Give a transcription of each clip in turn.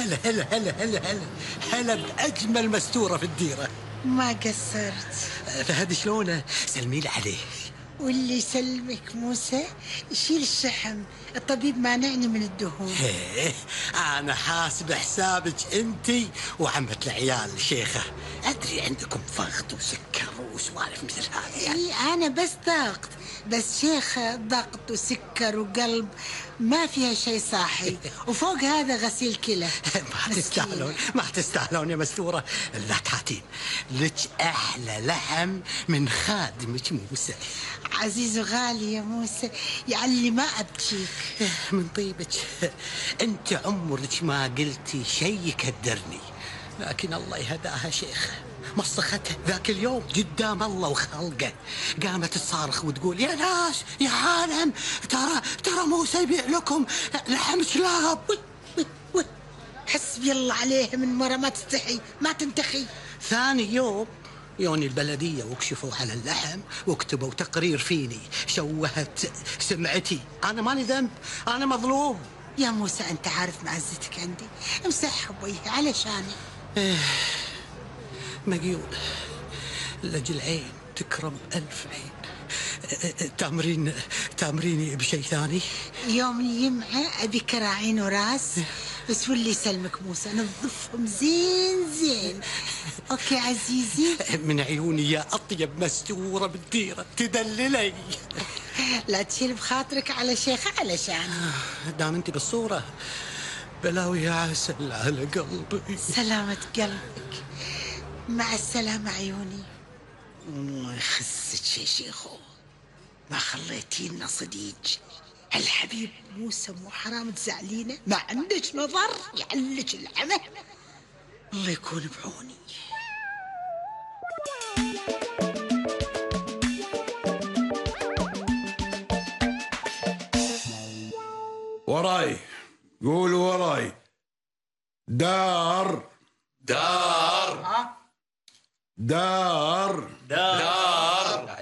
هلا هلا هلا هلا هلا هلا بأجمل مستورة في الديرة. ما قصرت. فهد شلونه؟ سلميلي عليه. واللي يسلمك موسى. شيل الشحم، الطبيب مانعني من الدهون. أنا حاسب حسابك أنتي وعمة العيال شيخة. أدري عندكم ضغط وسكر وسوالف مثل هذه يعني. إيه أنا بس ضغط، بس شيخة ضغط وسكر وقلب ما فيها شيء صاحي. وفوق هذا غسيل كلى. ما تستاهلون يا مستورة. لا تحاتين لك أحلى لحم من خادمك موسى. عزيز وغالي يا موسى، يعني ما أبكيك. من طيبك. أنت عمرك ما قلتي شيء يكدرني، لكن الله يهداها شيخ مسختها ذاك اليوم قدام الله وخلقه. قامت تصارخ وتقول يا ناس يا عالم، ترى موسى يبيع لكم لحم كلاب. حسبي الله عليها من مرة ما تستحي ما تنتخي. ثاني يوم يوني البلدية وكشفوا على اللحم وكتبوا تقرير فيني، شوهت سمعتي. أنا ماني ذنب، أنا مظلوم. يا موسى أنت عارف معزتك عندي، امسحها بوجهي علشاني. مقيول لجل عين تكرم ألف عين. تامريني بشيء ثاني؟ يوم يمعى أبي كراعين وراس بس، واللي يسلمك موسى نظفهم زين زين. أوكي عزيزي. من عيوني يا أطيب مستورة بالديرة تدللي. لا تشيل بخاطرك على شيخة علشان دام أنت بالصورة بلاوي يا عسل على قلبي. سلامة قلبك. مع السلامة عيوني. خسك يا شيخو، ما خليتينا صديق. الحبيب موسى مو حرام تزعلينه؟ ما عندك نظر يعلك العمى. الله يكون بعوني. وراي، قولوا وراي. دار دار دار دار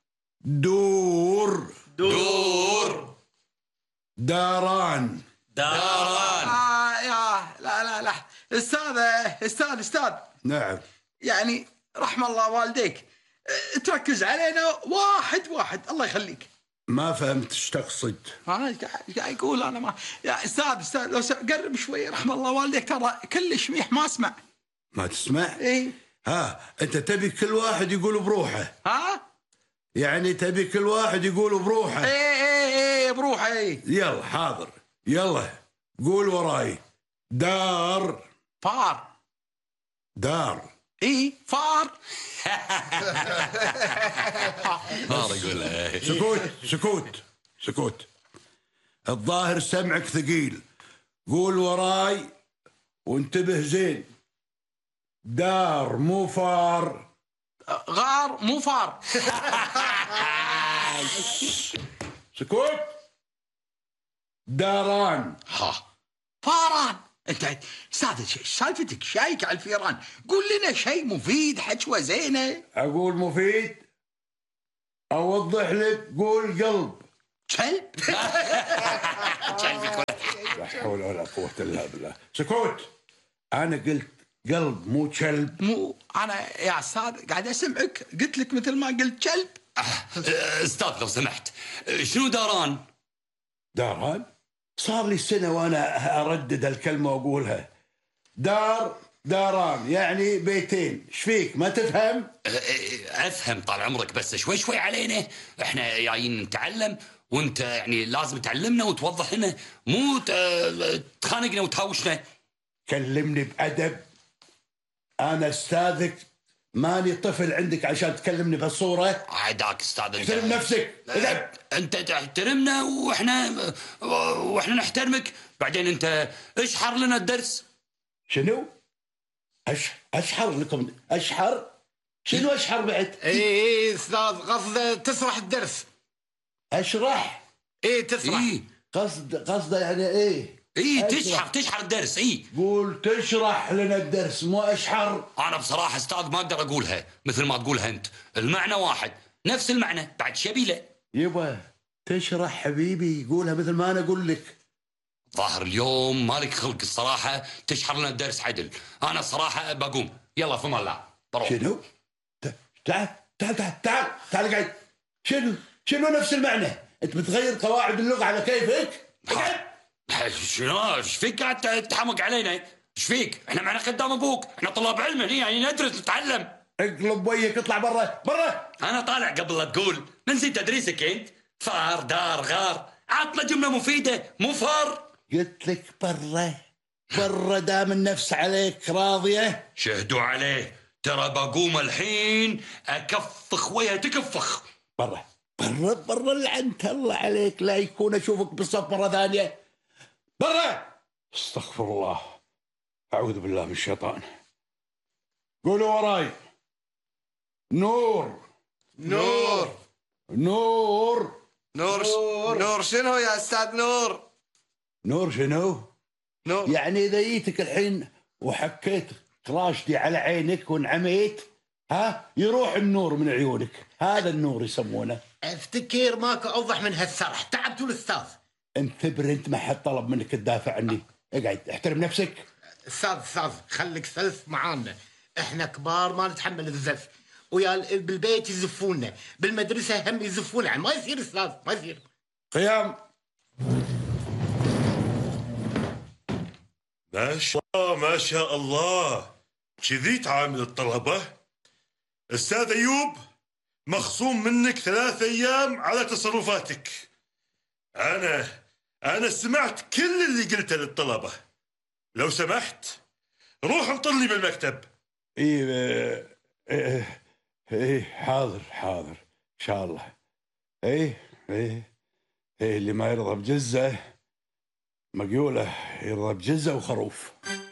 دور دور داران داران. يا لا استاذ نعم. يعني رحم الله والديك، تركز علينا واحد واحد الله يخليك. ما فهمت ايش تقصد. قاعد يقول انا ما يا استاذ لو قرب شوي. رحم الله والديك ترى كلش ميح ما اسمع. ما تسمع؟ ايه. ها انت تبي كل واحد يقول بروحه؟ يعني تبي كل واحد يقول بروحه؟ ايه بروحه. ايه يلا حاضر، يلا قول وراي. دار فار. دار ايه فار. فار يقول. سكوت. الظاهر سمعك ثقيل. قول وراي وانتبه زين. دار مو فار. غار مو فار. سكوت. داران. فاران. انت استاذ سالفتك شايك على الفيران. قول لنا شيء مفيد، حجوه زينه. اقول مفيد؟ اوضح لك. قول قلب. كلب. لا حول ولا قوة الا بالله. سكوت. انا قلت قلب مو كلب. مو انا يا استاذ قاعد اسمعك، قلت لك مثل ما قلت كلب. استاذ لو سمحت، شنو داران؟ داران؟ صار لي سنة وانا اردد الكلمة واقولها. داران يعني بيتين. ايش فيك ما تفهم؟ افهم طال عمرك، بس شوي شوي علينا، احنا جايين نتعلم وانت يعني لازم تعلمنا وتوضح لنا، مو تخانقنا وتهاوشنا. كلمني بأدب، انا استاذك، ماني طفل عندك عشان تكلمني بهالصورة. عاداك استاذ. احترم نفسك. انت تحترمنا واحنا نحترمك. بعدين انت اشحر لنا الدرس. شنو؟ اشحر لكم؟ اشحر؟ شنو اشحر بعد؟ ايه استاذ قصده تسرح الدرس. اشرح؟ ايه تسرح. قصده يعني ايه؟ تشحر الدرس. قول تشرح لنا الدرس مو اشحر. انا بصراحه استاذ ما اقدر اقولها مثل ما تقولها انت، المعنى واحد، نفس المعنى بعد شبيله. يبا تشرح حبيبي، قولها مثل ما انا اقول لك. ظاهر اليوم مالك خلق الصراحة تشحر لنا الدرس عدل. أنا الصراحة بقوم. يلا في الله بروح. شنو؟ تعال تعال تعال تعال تعال قاعد. شنو نفس المعنى؟ أنت بتغير قواعد اللغة على كيفك؟ شنو؟ ايش فيك قاعد تحمق علينا؟ ايش فيك؟ احنا معنا خدام ابوك، احنا طلاب علم هنا يعني ندرس نتعلم. اقلب ويك اطلع برا. انا طالع قبل لا تقول. من نسيت تدريسك انت؟ فار دار غار، عطله جمله مفيده مو فار. قلت لك برا دام النفس عليك راضيه. شهدوا عليه، ترى بقوم الحين اكفخ ويا تكفخ. برا لعنت الله عليك، لا يكون اشوفك بالصف مره ثانيه. برا. استغفر الله، اعوذ بالله من الشيطان. قولوا وراي. نور. شنو يا استاذ نور؟ نور شنو؟ يعني اذا جيتك الحين وحكيت راشدي على عينك وانعميت يروح النور من عيونك. هذا النور يسمونه. افتكر ماكو اوضح من هالسرح. تعبتوا الاستاذ. انت ما حد طلب منك تدافع عني. اقعد احترم نفسك. استاذ خليك سلف معانا. احنا كبار ما نتحمل الزف، ويا بالبيت يزفونا، بالمدرسه هم يزفونا. ما يصير استاذ، ما يصير. قيام. ما شاء الله كذي تعامل الطلبة. أستاذ أيوب، مخصوم منك 3 أيام على تصرفاتك. أنا سمعت كل اللي قلته للطلبة. لو سمحت روح انطرني بالمكتب. ايه حاضر ان شاء الله. ايه اللي ما يرضى بجزة مقيولة يرضى بجزة وخروف.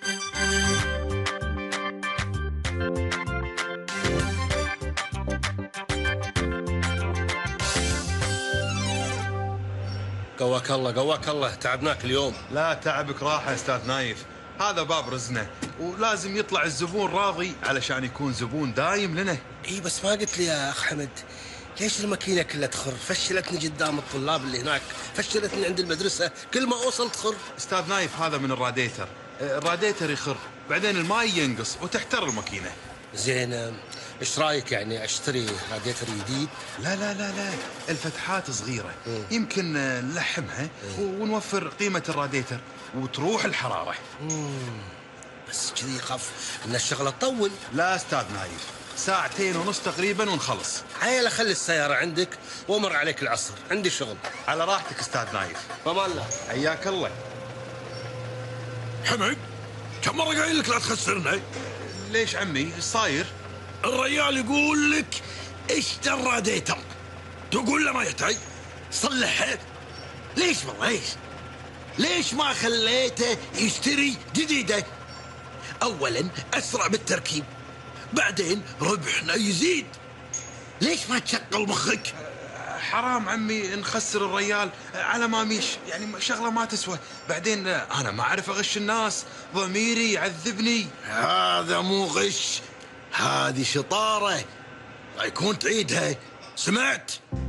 قواك الله تعبناك اليوم. لا تعبك راحة يا أستاذ نايف، هذا باب رزقنا ولازم يطلع الزبون راضي علشان يكون زبون دايم لنا. اي بس ما قلت لي يا أخ حمد ليش الماكينة كلها تخر؟ فشلتني قدام الطلاب اللي هناك، فشلتني عند المدرسة، كل ما أوصل تخر. أستاذ نايف هذا من الراديتر يخر، بعدين الماي ينقص وتحتر الماكينة. زين ايش رايك يعني اشتري راديتر جديد؟ لا الفتحات صغيرة يمكن نلحمها ونوفر قيمة الراديتر وتروح الحرارة. بس كذي خف ان الشغلة تطول. لا أستاذ نايف، 2.5 ساعة تقريبا ونخلص. عيل خلي السيارة عندك وامر عليك العصر، عندي شغل. على راحتك أستاذ نايف. فما الله. حياك الله. حمد كم مرة قايل لك لا تخسرنا؟ ليش عمي ايش صاير؟ الرجال يقول لك اشتري الراديتر، تقول له ما يحتاج صلحه. ليش ليش ما خليته يشتري جديدة؟ اولا اسرع بالتركيب، بعدين ربحنا يزيد. ليش ما تشغل مخك؟ حرام عمي نخسر الريال على ما ميش، يعني شغله ما تسوى. بعدين انا ما اعرف اغش الناس، ضميري يعذبني. هذا مو غش، هذه شطاره، لا يكون تعيدها. سمعت؟